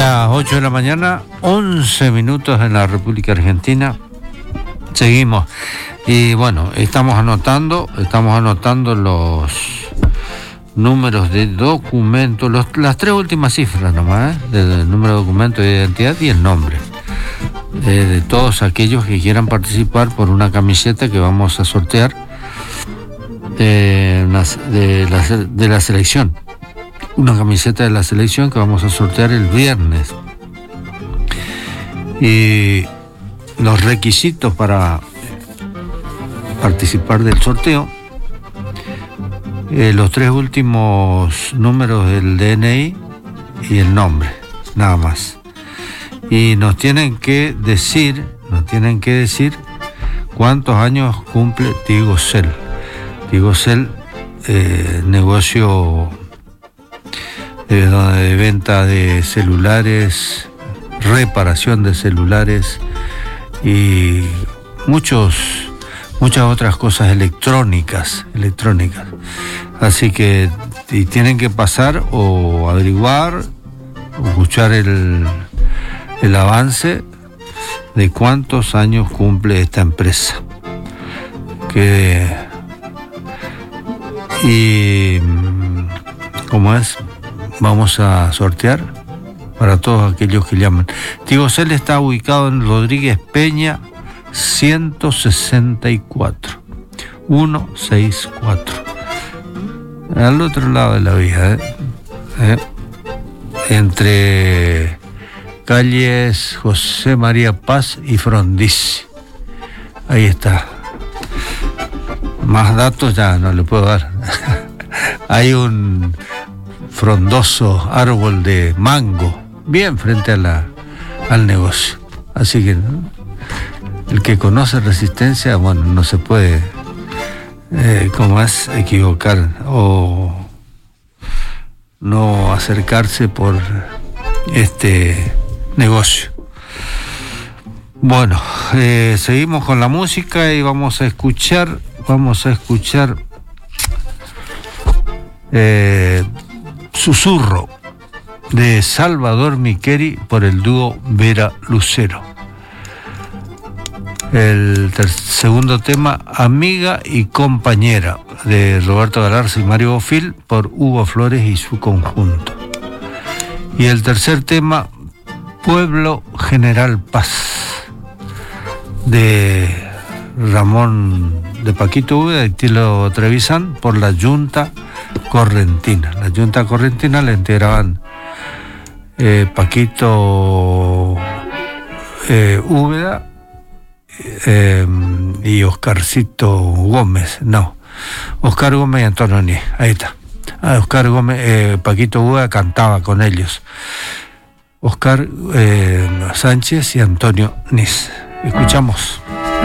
Las 8 de la mañana, 11 minutos en la República Argentina. Seguimos. Y bueno, estamos anotando los números de documento, las tres últimas cifras nomás, del número de documento de identidad y el nombre. De todos aquellos que quieran participar por una camiseta que vamos a sortear de la selección. Una camiseta de la selección que vamos a sortear el viernes. Y los requisitos para participar del sorteo: los tres últimos números del DNI y el nombre, nada más. Y nos tienen que decir cuántos años cumple Tigocel. Tigocel, negocio de venta de celulares, reparación de celulares y muchas otras cosas electrónicas. Así que tienen que pasar o averiguar o escuchar el avance de cuántos años cumple esta empresa. ¿Cómo es? Vamos a sortear para todos aquellos que llaman. Tigocel está ubicado en Rodríguez Peña 164. Al otro lado de la vía, entre calles José María Paz y Frondizi. Ahí está. Más datos ya no le puedo dar. Hay un frondoso árbol de mango bien frente al negocio. Así que el que conoce Resistencia, bueno, no se puede equivocar o no acercarse por este negocio. Bueno, seguimos con la música y vamos a escuchar Susurro de Salvador Micheli por el dúo Vera Lucero. El segundo tema, Amiga y Compañera, de Roberto Galarza y Mario Bofil por Hugo Flores y su conjunto. Y el tercer tema, Pueblo General Paz, de Ramón de Paquito Úbeda y Tilo Trevisan por la Junta Correntina. La Junta Correntina la integraban Paquito Úbeda y Oscarcito Gómez. No, Oscar Gómez y Antonio Nis. Ahí está. Oscar Gómez, Paquito Úbeda cantaba con ellos. Oscar Sánchez y Antonio Nis. Escuchamos.